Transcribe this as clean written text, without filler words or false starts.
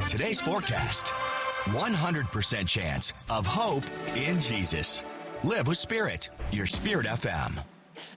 Today's forecast: 100% chance of hope in Jesus. Live with Spirit, your Spirit FM.